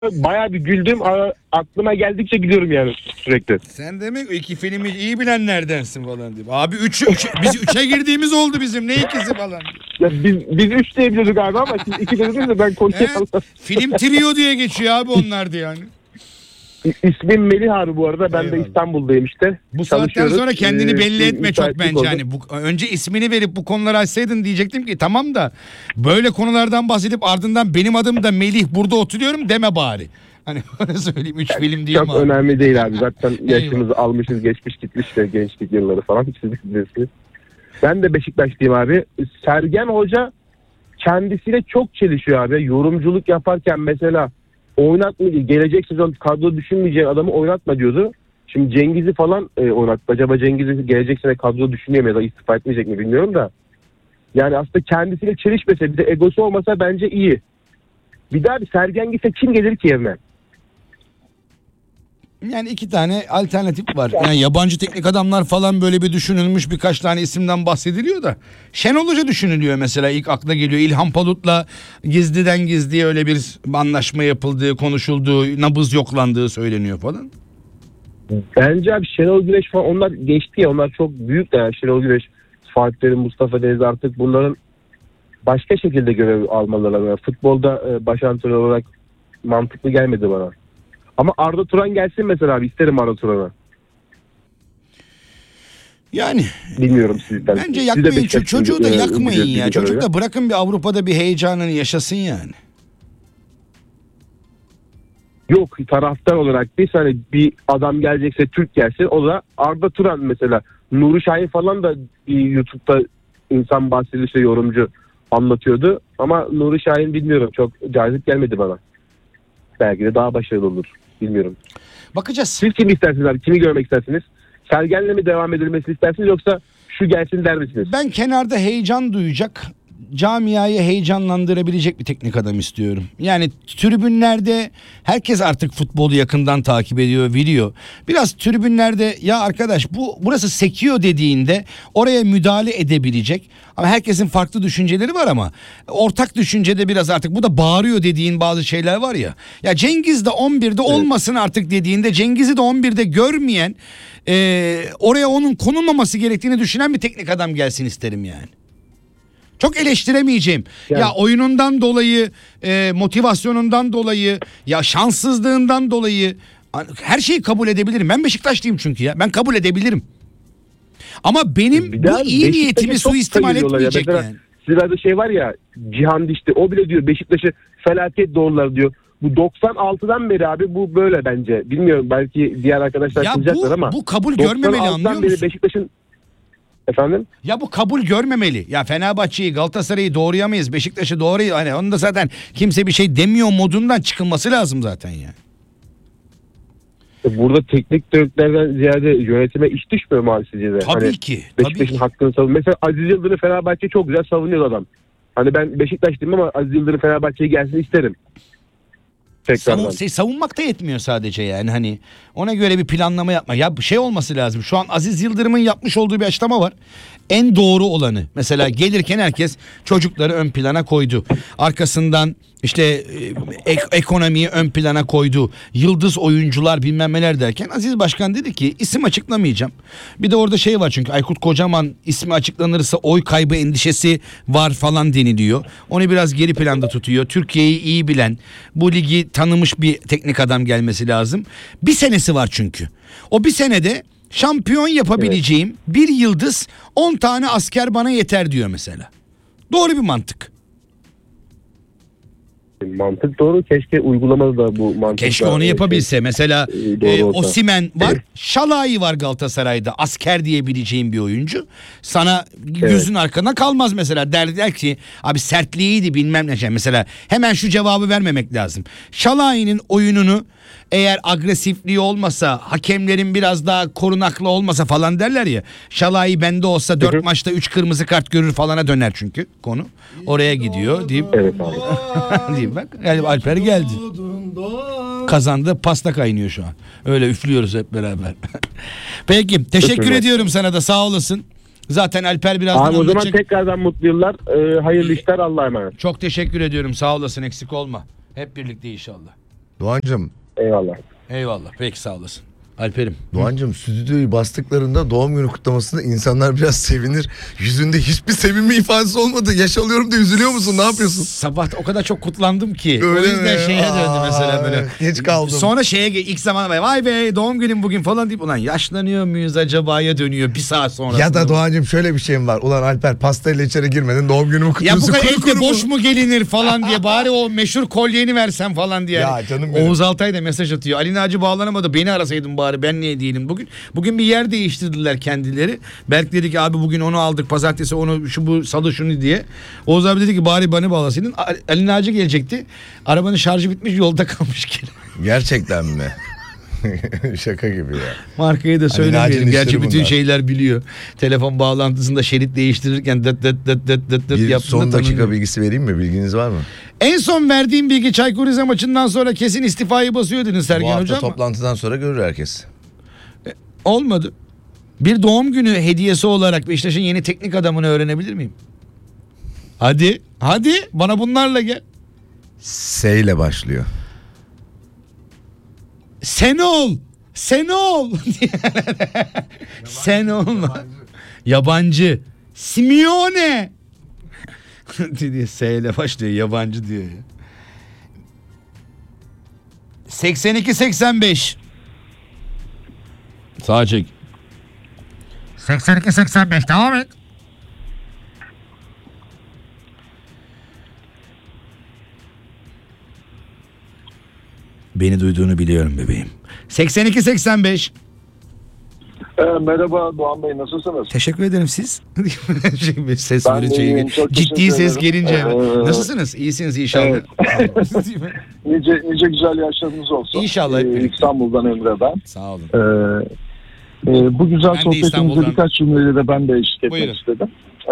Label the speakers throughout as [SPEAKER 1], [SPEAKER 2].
[SPEAKER 1] bayağı bir güldüm. Aklıma geldikçe gülüyorum yani sürekli.
[SPEAKER 2] Sen demek o iki filmi iyi bilenlerdensin falan diye. Abi biz üçe girdiğimiz oldu bizim. Ne ikisi falan.
[SPEAKER 1] Ya biz 3 diyebiliyorduk abi ama siz 2 dediniz de ben konuşamam.
[SPEAKER 2] Film trio diye geçiyor abi onlardı yani.
[SPEAKER 1] İsmim Melih abi bu arada. Ben
[SPEAKER 2] Eyvallah.
[SPEAKER 1] de İstanbul'dayım işte.
[SPEAKER 2] Bu saatten
[SPEAKER 1] Çalışıyoruz.
[SPEAKER 2] sonra kendini belli etme çok
[SPEAKER 1] müsaitlik
[SPEAKER 2] bence.
[SPEAKER 1] oldu.
[SPEAKER 2] Yani önce ismini verip bu konuları açsaydın diyecektim ki tamam da böyle konulardan bahsedip ardından benim adım da Melih burada oturuyorum deme bari. Hani öyle söyleyeyim 3 film diyeyim
[SPEAKER 1] Çok
[SPEAKER 2] abi.
[SPEAKER 1] önemli değil abi. Zaten yaşımızı almışız, geçmiş gitmiş de gençlik yılları falan. Siz de bilirsiniz. Ben de Beşiktaşlıyım abi. Sergen Hoca kendisiyle çok çelişiyor abi. Yorumculuk yaparken mesela oynatma, gelecek sezon kadro düşünmeyeceğin adamı oynatma diyordu. Şimdi Cengiz'i falan oynattı. Acaba Cengiz'i gelecek sene kadro düşünüyor mu ya da istifa etmeyecek mi bilmiyorum da. Yani aslında kendisiyle çelişmese, bir de egosu olmasa bence iyi. Bir daha bir Sergen gitse kim gelir ki yerine?
[SPEAKER 2] Yani iki tane alternatif var. Yani yabancı teknik adamlar falan böyle bir düşünülmüş birkaç tane isimden bahsediliyor da. Şenol Hoca düşünülüyor mesela ilk akla geliyor. İlhan Palut'la gizliden gizliye öyle bir anlaşma yapıldığı, konuşulduğu, nabız yoklandığı söyleniyor falan.
[SPEAKER 1] Bence abi Şenol Güneş falan onlar geçti ya, onlar çok büyük de yani Şenol Güneş, Fatih Terim, Mustafa Denizli artık bunların başka şekilde görev almaları lazım. Yani futbolda baş antrenör olarak mantıklı gelmedi bana. Ama Arda Turan gelsin mesela abi, isterim Arda Turan'ı.
[SPEAKER 2] Yani
[SPEAKER 1] Bilmiyorum sizden.
[SPEAKER 2] bence
[SPEAKER 1] Siz de
[SPEAKER 2] yakmayın
[SPEAKER 1] Beşiktaş
[SPEAKER 2] çocuğu da yakmayın
[SPEAKER 1] bildiğiniz
[SPEAKER 2] ya.
[SPEAKER 1] kadarıyla.
[SPEAKER 2] Çocuk da bırakın bir Avrupa'da bir heyecanını yaşasın yani.
[SPEAKER 1] Yok, taraftar olarak bir hani bir adam gelecekse Türk gelsin, o da Arda Turan mesela. Nuri Şahin falan da YouTube'da insan bahsediyor, işte yorumcu anlatıyordu. Ama Nuri Şahin bilmiyorum, çok cazip gelmedi bana. Belki de daha başarılı olur. Bilmiyorum.
[SPEAKER 2] Bakacağız.
[SPEAKER 1] Siz kimi istersiniz abi? Kimi görmek istersiniz? Sergen'le mi devam edilmesini istersiniz yoksa şu gelsin der misiniz?
[SPEAKER 2] Ben kenarda heyecan duyacak, camiayı heyecanlandırabilecek bir teknik adam istiyorum. Yani tribünlerde herkes artık futbolu yakından takip ediyor, biliyor. Biraz tribünlerde ya arkadaş burası sekiyor dediğinde oraya müdahale edebilecek. Ama herkesin farklı düşünceleri var ama ortak düşüncede biraz artık bu da bağırıyor dediğin bazı şeyler var ya. Ya Cengiz de 11'de olmasın artık dediğinde Cengiz'i de 11'de görmeyen, oraya onun konulmaması gerektiğini düşünen bir teknik adam gelsin isterim yani. Çok eleştiremeyeceğim.
[SPEAKER 1] Yani.
[SPEAKER 2] Ya oyunundan dolayı, motivasyonundan dolayı, ya şanssızlığından dolayı her şeyi kabul edebilirim. Ben Beşiktaşlıyım çünkü ya. Ben kabul edebilirim. Ama benim
[SPEAKER 1] Bir
[SPEAKER 2] bu
[SPEAKER 1] daha
[SPEAKER 2] iyi
[SPEAKER 1] Beşiktaş'a
[SPEAKER 2] niyetimi
[SPEAKER 1] çok
[SPEAKER 2] suistimal
[SPEAKER 1] sayıyorlar ya.
[SPEAKER 2] etmeyecek
[SPEAKER 1] Mesela
[SPEAKER 2] yani.
[SPEAKER 1] Sizlerde şey var ya, Cihan Dişti, o bile diyor Beşiktaş'ı felaket doğrular diyor. Bu 96'dan beri abi bu böyle bence. Bilmiyorum, belki diğer arkadaşlar
[SPEAKER 2] Ya
[SPEAKER 1] kızacaklar ama.
[SPEAKER 2] bu kabul görmemeli, anlıyor
[SPEAKER 1] 96'dan beri
[SPEAKER 2] musun?
[SPEAKER 1] Beşiktaş'ın efendim?
[SPEAKER 2] Ya bu kabul görmemeli. Ya Fenerbahçe'yi, Galatasaray'ı doğrayamayız. Beşiktaş'ı doğrayız. Hani onu da zaten kimse bir şey demiyor modundan çıkılması lazım zaten ya.
[SPEAKER 1] Burada teknik direktörlerden ziyade yönetime iş düşmüyor mu abi sizce de?
[SPEAKER 2] Tabii
[SPEAKER 1] Hani
[SPEAKER 2] ki.
[SPEAKER 1] Beşiktaş'ın hakkını savunuyor. Mesela Aziz Yıldırım Fenerbahçe çok güzel savunuyor adam. Hani ben Beşiktaşlıyım ama Aziz Yıldırım Fenerbahçe'ye gelsin isterim. Tekrardan.
[SPEAKER 2] Savunmak da yetmiyor sadece yani, hani ona göre bir planlama yapma. Ya bir şey olması lazım. Şu an Aziz Yıldırım'ın yapmış olduğu bir açıklama var. En doğru olanı. Mesela gelirken herkes çocukları ön plana koydu. Arkasından işte ekonomiyi ön plana koydu. Yıldız oyuncular bilmem neler derken Aziz Başkan dedi ki isim açıklamayacağım. Bir de orada şey var çünkü Aykut Kocaman ismi açıklanırsa oy kaybı endişesi var falan deniliyor. Onu biraz geri planda tutuyor. Türkiye'yi iyi bilen, bu ligi tanımış bir teknik adam gelmesi lazım. Bir senesi var çünkü. O bir senede şampiyon yapabileceğim bir yıldız, 10 tane asker bana yeter diyor mesela. Doğru bir mantık.
[SPEAKER 1] Mantık doğru. Keşke uygulamalı da bu mantık.
[SPEAKER 2] Keşke onu yapabilse. Mesela
[SPEAKER 1] doğru olsa.
[SPEAKER 2] Osimhen var. Şalai var Galatasaray'da. Asker diyebileceğim bir oyuncu. Sana gözün arkana kalmaz mesela. Der ki abi sertliğiydi bilmem ne. Mesela hemen şu cevabı vermemek lazım. Şalai'nin oyununu eğer agresifliği olmasa, hakemlerin biraz daha korunaklı olmasa falan derler ya. Şalai bende olsa 4 maçta 3 kırmızı kart görür falana döner çünkü konu. Oraya gidiyor deyip.
[SPEAKER 1] Evet abi.
[SPEAKER 2] Diyeyim bak. Yani Alper geldi. Kazandı, pasta kaynıyor şu an. Öyle üflüyoruz hep beraber. Peki teşekkür ediyorum sana da, sağ olasın. Zaten Alper birazdan
[SPEAKER 1] Abi o zaman
[SPEAKER 2] anlatacak.
[SPEAKER 1] tekrardan mutlu yıllar. Hayırlı işler, Allah'a emanet.
[SPEAKER 2] Çok teşekkür ediyorum, sağ olasın, eksik olma. Hep birlikte inşallah.
[SPEAKER 3] Doğancığım.
[SPEAKER 1] Eyvallah.
[SPEAKER 2] Eyvallah. Peki sağ olasın. Alper'im.
[SPEAKER 3] Doğancığım stüdyoyu bastıklarında doğum günü kutlamasında insanlar biraz sevinir. Yüzünde hiçbir sevinme ifadesi olmadı. Yaş alıyorum da üzülüyor musun? Ne yapıyorsun?
[SPEAKER 2] Sabah o kadar çok kutlandım ki.
[SPEAKER 3] Öyle
[SPEAKER 2] o yüzden
[SPEAKER 3] mi?
[SPEAKER 2] şeye döndü mesela böyle.
[SPEAKER 3] Geç kaldım.
[SPEAKER 2] Sonra ilk zaman vay be doğum günüm bugün falan deyip ulan yaşlanıyor muyuz acaba'ya dönüyor bir saat sonra.
[SPEAKER 3] Ya da Doğancığım şöyle bir şeyim var. Ulan Alper pastayla içeri girmedin doğum günümü
[SPEAKER 2] Ya
[SPEAKER 3] kutluyorsun.
[SPEAKER 2] bu kadar
[SPEAKER 3] Kuru
[SPEAKER 2] etle
[SPEAKER 3] kuru
[SPEAKER 2] boş mu gelinir falan diye bari o meşhur kolyeni versen falan diye.
[SPEAKER 3] Ya canım benim.
[SPEAKER 2] Oğuz Altay da mesaj atıyor. Ali Naci bağlanamadı beni arasaydın bari ben niye değilim bugün. Bugün bir yer değiştirdiler kendileri. Berk dedi ki abi bugün onu aldık pazartesi onu bu salı şunu diye. Oğuz abi dedi ki bari bana bağlasaydın. Ali Naci gelecekti. Arabanın şarjı bitmiş yolda kalmış geri.
[SPEAKER 3] Gerçekten mi? Şaka gibi ya.
[SPEAKER 2] Markayı da
[SPEAKER 3] Naci'nin
[SPEAKER 2] söylemeyelim. Gerçi
[SPEAKER 3] işleri
[SPEAKER 2] bütün
[SPEAKER 3] bunlar.
[SPEAKER 2] şeyler biliyor. Telefon bağlantısında şerit değiştirirken dıt
[SPEAKER 3] Bir
[SPEAKER 2] yaptığında
[SPEAKER 3] son dakika
[SPEAKER 2] tanınıyor.
[SPEAKER 3] bilgisi vereyim mi? Bilginiz var mı?
[SPEAKER 2] En son verdiğim bilgi Çaykur Rize maçından sonra kesin istifayı basıyor dedin
[SPEAKER 3] Bu
[SPEAKER 2] Sergen
[SPEAKER 3] hafta
[SPEAKER 2] Hoca ama
[SPEAKER 3] toplantıdan sonra görür herkes.
[SPEAKER 2] olmadı. Bir doğum günü hediyesi olarak Beşiktaş'ın yeni teknik adamını öğrenebilir miyim? Hadi bana bunlarla gel.
[SPEAKER 3] S ile başlıyor.
[SPEAKER 2] Sen ol. Sen olma. Yabancı. Simeone. diye S ile başlıyor yabancı diyor ya. 82-85. Sağa çek. 82-85 devam et. Beni duyduğunu biliyorum bebeğim. 82-85.
[SPEAKER 4] Merhaba Doğan Bey, nasılsınız?
[SPEAKER 2] Teşekkür ederim siz. Ses
[SPEAKER 4] Ben
[SPEAKER 2] böyle
[SPEAKER 4] de iyiyim, çok
[SPEAKER 2] ciddi
[SPEAKER 4] teşekkür
[SPEAKER 2] ses
[SPEAKER 4] ederim.
[SPEAKER 2] gelince. Nasılsınız? İyisiniz inşallah.
[SPEAKER 4] Nice güzel yaşlarınız olsun.
[SPEAKER 2] İnşallah hep birlikte.
[SPEAKER 4] İstanbul'dan Emre ben.
[SPEAKER 2] Sağ olun.
[SPEAKER 4] Bu güzel
[SPEAKER 2] Ben de
[SPEAKER 4] sohbetimize
[SPEAKER 2] İstanbul'dan.
[SPEAKER 4] birkaç cümleyle de ben de eşlik etmek
[SPEAKER 2] Buyurun.
[SPEAKER 4] istedim.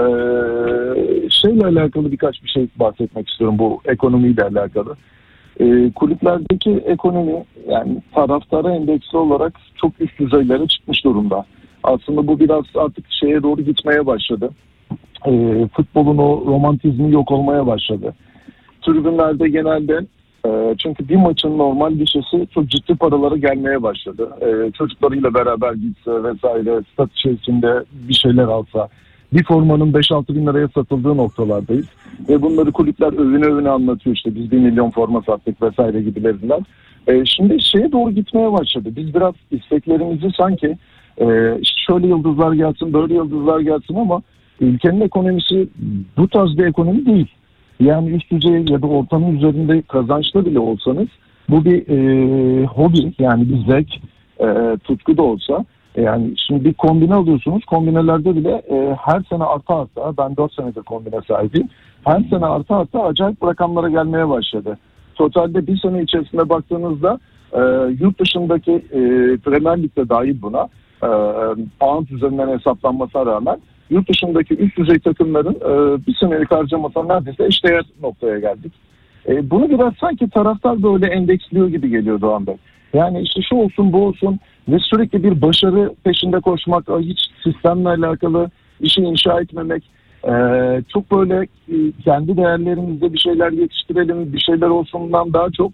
[SPEAKER 4] Şeyle alakalı birkaç bir şey bahsetmek istiyorum, bu ekonomiyle alakalı. Kulüplerdeki ekonomi yani taraftara endeksli olarak çok üst düzeylere çıkmış durumda. Aslında bu biraz artık şeye doğru gitmeye başladı. Futbolun o romantizmi yok olmaya başladı. Tribünlerde genelde çünkü bir maçın normal gişesi çok ciddi paralara gelmeye başladı. Çocuklarıyla beraber gitse vesaire stat içerisinde bir şeyler alsa bir formanın 5-6 bin liraya satıldığı noktalardayız. Ve bunları kulüpler övüne anlatıyor, işte biz 1 milyon forma sattık vesaire gibilerinden. Şimdi şeye doğru gitmeye başladı. Biz biraz isteklerimizi sanki işte şöyle yıldızlar gelsin böyle yıldızlar gelsin ama ülkenin ekonomisi bu tarz bir ekonomi değil. Yani üst düzey ya da ortanın üzerinde kazançlı bile olsanız bu bir hobi yani bir zevk, tutku da olsa. Yani şimdi bir kombine alıyorsunuz. Kombinelerde bile her sene arta ben 4 senedir kombine sahibiyim. Her sene arta acayip rakamlara gelmeye başladı. Totalde bir sene içerisinde baktığınızda yurt dışındaki Premier Lig'de dahil buna pound üzerinden hesaplanmasına rağmen yurt dışındaki üst düzey takımların bir senelik harcamasına neredeyse eşdeğer noktaya geldik. Bunu biraz sanki taraftar böyle endeksliyor gibi geliyor Doğan Bey. Yani işte şu olsun bu olsun ve sürekli bir başarı peşinde koşmak, hiç sistemle alakalı bir şey inşa etmemek, çok böyle kendi değerlerimizde bir şeyler yetiştirelim, bir şeyler olsundan daha çok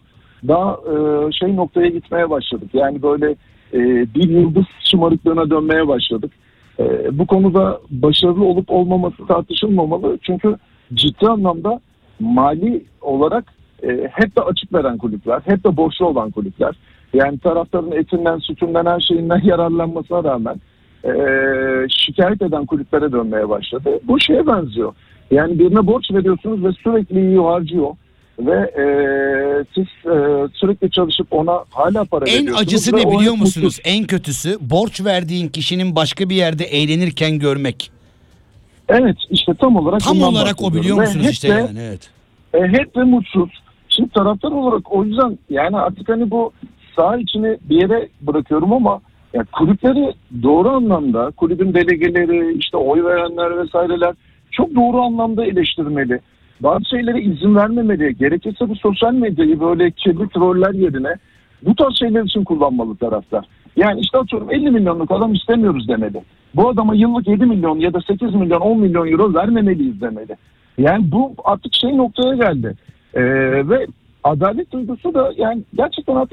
[SPEAKER 4] şey noktaya gitmeye başladık. Yani böyle bir yıldız şımarıklığına dönmeye başladık. Bu konuda başarılı olup olmaması tartışılmamalı. Çünkü ciddi anlamda mali olarak hep de açık veren kulüpler, hep de borçlu olan kulüpler. Yani taraftarın etinden, sütünden, her şeyinden yararlanmasına rağmen şikayet eden kulüplere dönmeye başladı. Bu şeye benziyor. Yani birine borç veriyorsunuz ve sürekli yiyor, harcıyor. Ve siz sürekli çalışıp ona hala para veriyorsunuz.
[SPEAKER 2] En acısı
[SPEAKER 4] ve
[SPEAKER 2] ne
[SPEAKER 4] o
[SPEAKER 2] biliyor
[SPEAKER 4] hep
[SPEAKER 2] musunuz?
[SPEAKER 4] mutsuz.
[SPEAKER 2] En kötüsü borç verdiğin kişinin başka bir yerde eğlenirken görmek.
[SPEAKER 4] Evet, işte tam olarak
[SPEAKER 2] Tam
[SPEAKER 4] bundan
[SPEAKER 2] olarak o
[SPEAKER 4] bahsediyorum.
[SPEAKER 2] biliyor
[SPEAKER 4] Ve
[SPEAKER 2] musunuz
[SPEAKER 4] hep
[SPEAKER 2] işte
[SPEAKER 4] de-
[SPEAKER 2] yani evet.
[SPEAKER 4] hep de mutsuz. Şimdi taraftar olarak o yüzden yani artık hani bu saha içini bir yere bırakıyorum ama ya kulüpleri doğru anlamda, kulübün delegeleri, işte oy verenler vesaireler çok doğru anlamda eleştirmeli. Bazı şeylere izin vermemeli. Gerekirse bu sosyal medyayı böyle kirli troller yerine bu tarz şeyler için kullanmalı taraftar. Yani işte atıyorum 50 milyonluk adam istemiyoruz demeli. Bu adama yıllık 7 milyon ya da 8 milyon 10 milyon euro vermemeliyiz demeli. Yani bu artık şey noktaya geldi. Ve adalet duygusu da yani gerçekten